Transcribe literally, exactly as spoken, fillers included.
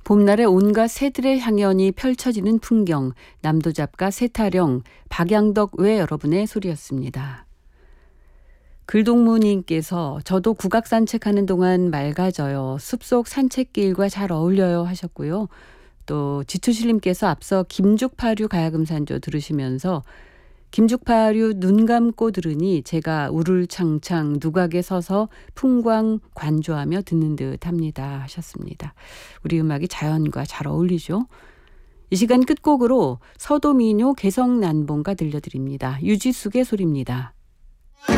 봄날에 온갖 새들의 향연이 펼쳐지는 풍경, 남도잡가 새타령, 박양덕 외 여러분의 소리였습니다. 글동무님께서 저도 국악 산책하는 동안 맑아져요. 숲속 산책길과 잘 어울려요 하셨고요. 또 지투실님께서 앞서 김죽파류 가야금산조 들으시면서 김죽파류 눈 감고 들으니 제가 우를창창 누각에 서서 풍광 관조하며 듣는 듯 합니다 하셨습니다. 우리 음악이 자연과 잘 어울리죠. 이 시간 끝곡으로 서도민요 개성난봉가 들려드립니다. 유지숙의 소리입니다.